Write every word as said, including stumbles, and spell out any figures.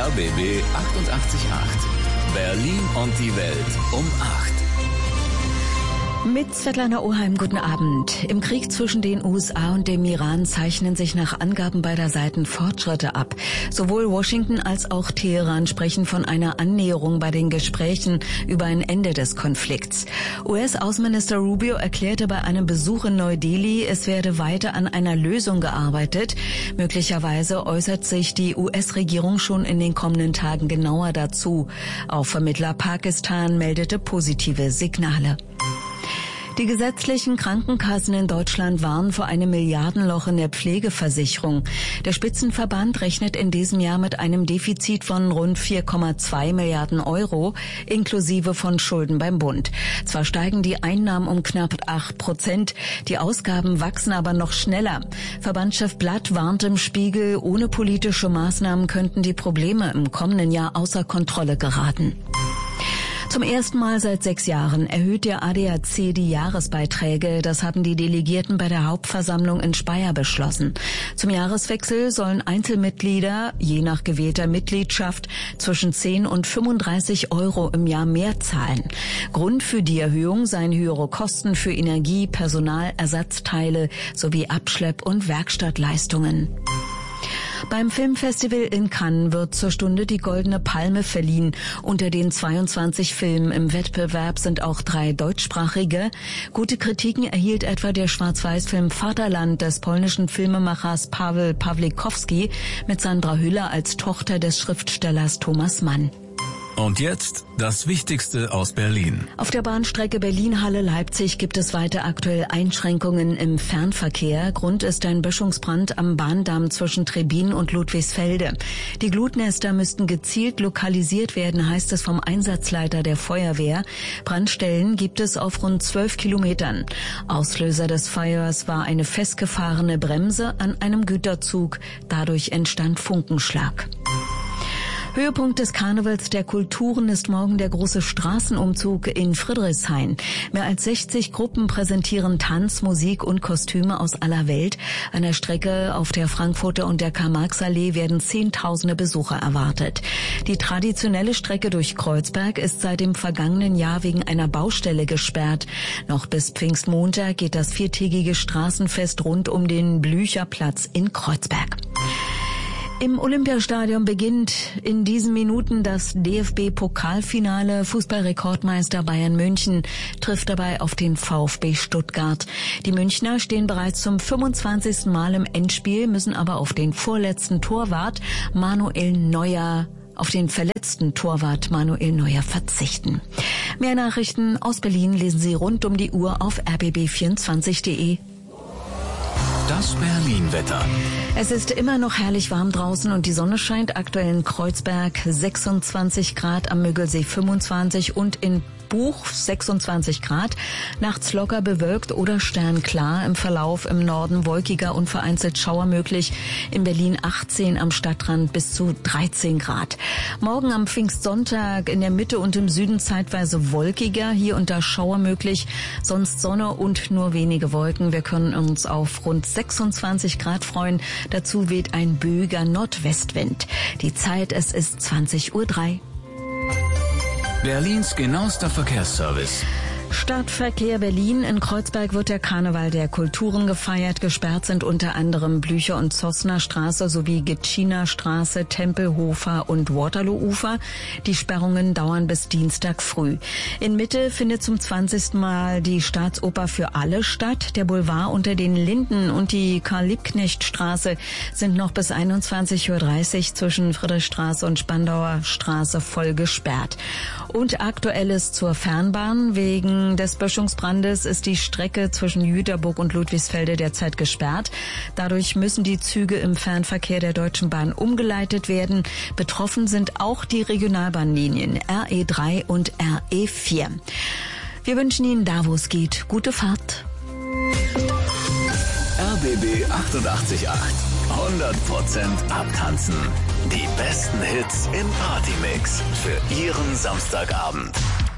R B B achtundachtzig Komma acht. Berlin und die Welt um acht. Mit Svetlana Oheim, guten Abend. Im Krieg zwischen den U S A und dem Iran zeichnen sich nach Angaben beider Seiten Fortschritte ab. Sowohl Washington als auch Teheran sprechen von einer Annäherung bei den Gesprächen über ein Ende des Konflikts. U S-Außenminister Rubio erklärte bei einem Besuch in Neu-Delhi, es werde weiter an einer Lösung gearbeitet. Möglicherweise äußert sich die U S-Regierung schon in den kommenden Tagen genauer dazu. Auch Vermittler Pakistan meldete positive Signale. Die gesetzlichen Krankenkassen in Deutschland warnen vor einem Milliardenloch in der Pflegeversicherung. Der Spitzenverband rechnet in diesem Jahr mit einem Defizit von rund vier Komma zwei Milliarden Euro, inklusive von Schulden beim Bund. Zwar steigen die Einnahmen um knapp acht Prozent, die Ausgaben wachsen aber noch schneller. Verbandschef Blatt warnt im Spiegel, ohne politische Maßnahmen könnten die Probleme im kommenden Jahr außer Kontrolle geraten. Zum ersten Mal seit sechs Jahren erhöht der A D A C die Jahresbeiträge. Das haben die Delegierten bei der Hauptversammlung in Speyer beschlossen. Zum Jahreswechsel sollen Einzelmitglieder, je nach gewählter Mitgliedschaft, zwischen zehn und fünfunddreißig Euro im Jahr mehr zahlen. Grund für die Erhöhung seien höhere Kosten für Energie, Personal, Ersatzteile sowie Abschlepp- und Werkstattleistungen. Beim Filmfestival in Cannes wird zur Stunde die Goldene Palme verliehen. Unter den zweiundzwanzig Filmen im Wettbewerb sind auch drei deutschsprachige. Gute Kritiken erhielt etwa der Schwarz-Weiß-Film Vaterland des polnischen Filmemachers Paweł Pawlikowski mit Sandra Hüller als Tochter des Schriftstellers Thomas Mann. Und jetzt das Wichtigste aus Berlin. Auf der Bahnstrecke Berlin-Halle-Leipzig gibt es weiter aktuell Einschränkungen im Fernverkehr. Grund ist ein Böschungsbrand am Bahndamm zwischen Trebin und Ludwigsfelde. Die Glutnester müssten gezielt lokalisiert werden, heißt es vom Einsatzleiter der Feuerwehr. Brandstellen gibt es auf rund zwölf Kilometern. Auslöser des Feuers war eine festgefahrene Bremse an einem Güterzug. Dadurch entstand Funkenschlag. Höhepunkt des Karnevals der Kulturen ist morgen der große Straßenumzug in Friedrichshain. Mehr als sechzig Gruppen präsentieren Tanz, Musik und Kostüme aus aller Welt. An der Strecke auf der Frankfurter und der Karl-Marx-Allee werden Zehntausende Besucher erwartet. Die traditionelle Strecke durch Kreuzberg ist seit dem vergangenen Jahr wegen einer Baustelle gesperrt. Noch bis Pfingstmontag geht das viertägige Straßenfest rund um den Blücherplatz in Kreuzberg. Im Olympiastadion beginnt in diesen Minuten das D F B-Pokalfinale. Fußballrekordmeister Bayern München trifft dabei auf den VfB Stuttgart. Die Münchner stehen bereits zum fünfundzwanzigsten Mal im Endspiel, müssen aber auf den vorletzten Torwart Manuel Neuer, auf den verletzten Torwart Manuel Neuer verzichten. Mehr Nachrichten aus Berlin lesen Sie rund um die Uhr auf r b b vierundzwanzig punkt de. Das Berlin-Wetter. Es ist immer noch herrlich warm draußen und die Sonne scheint. Aktuell in Kreuzberg sechsundzwanzig Grad, am Müggelsee fünfundzwanzig und in Buch sechsundzwanzig Grad. Nachts locker bewölkt oder sternklar. Im Verlauf im Norden wolkiger und vereinzelt Schauer möglich. In Berlin achtzehn, am Stadtrand bis zu dreizehn Grad. Morgen am Pfingstsonntag in der Mitte und im Süden zeitweise wolkiger. Hier und da Schauer möglich. Sonst Sonne und nur wenige Wolken. Wir können uns auf rund sechsundzwanzig Grad freuen. Dazu weht ein böiger Nordwestwind. Die Zeit, es ist zwanzig Uhr drei. Berlins genauester Verkehrsservice. Stadtverkehr Berlin. In Kreuzberg wird der Karneval der Kulturen gefeiert. Gesperrt sind unter anderem Blücher- und Zossner Straße sowie Gitschiner Straße, Tempelhofer und Waterloo-Ufer. Die Sperrungen dauern bis Dienstag früh. In Mitte findet zum zwanzigsten Mal die Staatsoper für alle statt. Der Boulevard unter den Linden und die Karl-Liebknecht-Straße sind noch bis einundzwanzig Uhr dreißig zwischen Friedrichstraße und Spandauer Straße voll gesperrt. Und Aktuelles zur Fernbahn. Wegen des Böschungsbrandes ist die Strecke zwischen Jüterburg und Ludwigsfelde derzeit gesperrt. Dadurch müssen die Züge im Fernverkehr der Deutschen Bahn umgeleitet werden. Betroffen sind auch die Regionalbahnlinien R E drei und R E vier. Wir wünschen Ihnen da, wo es geht, gute Fahrt. R B B achtundachtzig Komma acht. hundert Prozent abtanzen. Die besten Hits im Partymix für Ihren Samstagabend.